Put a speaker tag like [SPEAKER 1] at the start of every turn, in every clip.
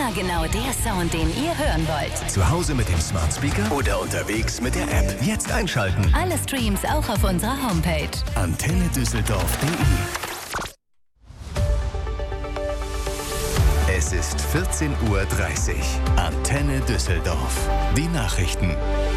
[SPEAKER 1] Immer genau der Sound, den ihr hören wollt.
[SPEAKER 2] Zu Hause mit dem Smart Speaker oder unterwegs mit der App. Jetzt einschalten.
[SPEAKER 1] Alle Streams auch auf unserer Homepage.
[SPEAKER 2] AntenneDüsseldorf.de. Es ist 14:30 Uhr. Antenne Düsseldorf. Die Nachrichten.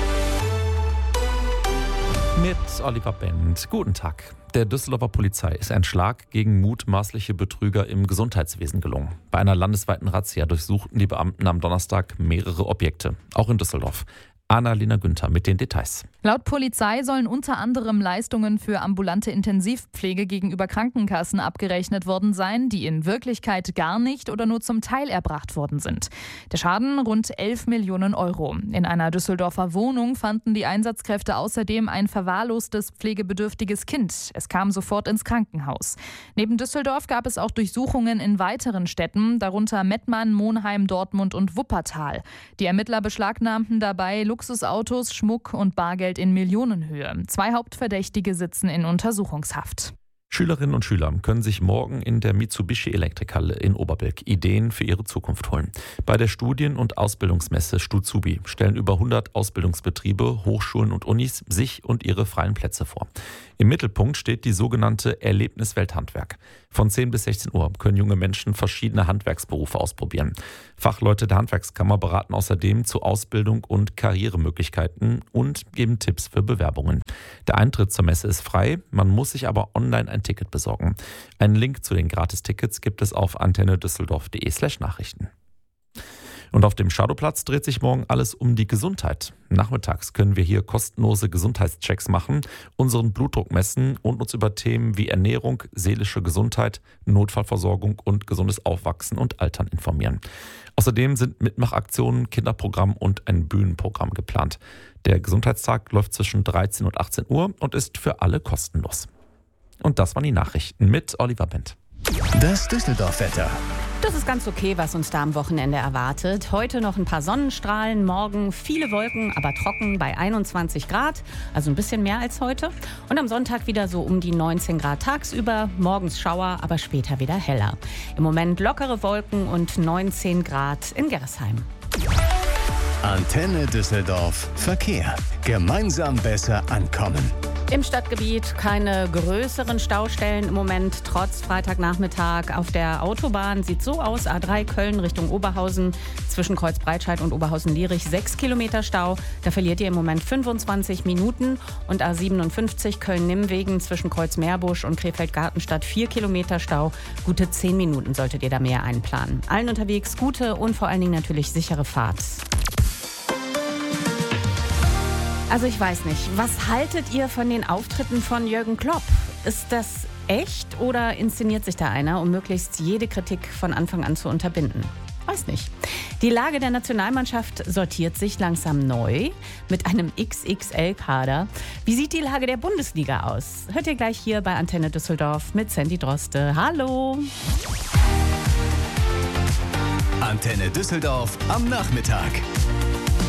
[SPEAKER 3] Mit Oliver Bent. Guten Tag. Der Düsseldorfer Polizei ist ein Schlag gegen mutmaßliche Betrüger im Gesundheitswesen gelungen. Bei einer landesweiten Razzia durchsuchten die Beamten am Donnerstag mehrere Objekte, auch in Düsseldorf. Annalena Günther mit den Details.
[SPEAKER 4] Laut Polizei sollen unter anderem Leistungen für ambulante Intensivpflege gegenüber Krankenkassen abgerechnet worden sein, die in Wirklichkeit gar nicht oder nur zum Teil erbracht worden sind. Der Schaden rund 11 Millionen Euro. In einer Düsseldorfer Wohnung fanden die Einsatzkräfte außerdem ein verwahrlostes pflegebedürftiges Kind. Es kam sofort ins Krankenhaus. Neben Düsseldorf gab es auch Durchsuchungen in weiteren Städten, darunter Mettmann, Monheim, Dortmund und Wuppertal. Die Ermittler beschlagnahmten dabei Luxusautos, Schmuck und Bargeld in Millionenhöhe. 2 Hauptverdächtige sitzen in Untersuchungshaft.
[SPEAKER 3] Schülerinnen und Schüler können sich morgen in der Mitsubishi Elektrikhalle in Oberbilk Ideen für ihre Zukunft holen. Bei der Studien- und Ausbildungsmesse Stuzubi stellen über 100 Ausbildungsbetriebe, Hochschulen und Unis sich und ihre freien Plätze vor. Im Mittelpunkt steht die sogenannte Erlebniswelt Handwerk. Von 10 bis 16 Uhr können junge Menschen verschiedene Handwerksberufe ausprobieren. Fachleute der Handwerkskammer beraten außerdem zu Ausbildung und Karrieremöglichkeiten und geben Tipps für Bewerbungen. Der Eintritt zur Messe ist frei, man muss sich aber online ein Ticket besorgen. Einen Link zu den Gratistickets gibt es auf antennedüsseldorf.de/Nachrichten. Und auf dem Shadowplatz dreht sich morgen alles um die Gesundheit. Nachmittags können wir hier kostenlose Gesundheitschecks machen, unseren Blutdruck messen und uns über Themen wie Ernährung, seelische Gesundheit, Notfallversorgung und gesundes Aufwachsen und Altern informieren. Außerdem sind Mitmachaktionen, Kinderprogramm und ein Bühnenprogramm geplant. Der Gesundheitstag läuft zwischen 13 und 18 Uhr und ist für alle kostenlos. Und das waren die Nachrichten mit Oliver Bent.
[SPEAKER 2] Das Düsseldorf-Wetter.
[SPEAKER 5] Das ist ganz okay, was uns da am Wochenende erwartet. Heute noch ein paar Sonnenstrahlen, morgen viele Wolken, aber trocken bei 21 Grad, also ein bisschen mehr als heute. Und am Sonntag wieder so um die 19 Grad tagsüber, morgens Schauer, aber später wieder heller. Im Moment lockere Wolken und 19 Grad in Gerresheim.
[SPEAKER 2] Antenne Düsseldorf Verkehr. Gemeinsam besser ankommen.
[SPEAKER 5] Im Stadtgebiet keine größeren Staustellen im Moment, trotz Freitagnachmittag. Auf der Autobahn sieht so aus: A3 Köln Richtung Oberhausen, zwischen Kreuz Breitscheid und Oberhausen-Lierich 6 Kilometer Stau. Da verliert ihr im Moment 25 Minuten. Und A57 Köln-Nimmwegen zwischen Kreuz Meerbusch und Krefeld-Gartenstadt 4 Kilometer Stau. Gute 10 Minuten solltet ihr da mehr einplanen. Allen unterwegs gute und vor allen Dingen natürlich sichere Fahrt. Also ich weiß nicht, was haltet ihr von den Auftritten von Jürgen Klopp? Ist das echt oder inszeniert sich da einer, um möglichst jede Kritik von Anfang an zu unterbinden? Weiß nicht. Die Lage der Nationalmannschaft sortiert sich langsam neu mit einem XXL-Kader. Wie sieht die Lage der Bundesliga aus? Hört ihr gleich hier bei Antenne Düsseldorf mit Sandy Droste. Hallo!
[SPEAKER 2] Antenne Düsseldorf am Nachmittag.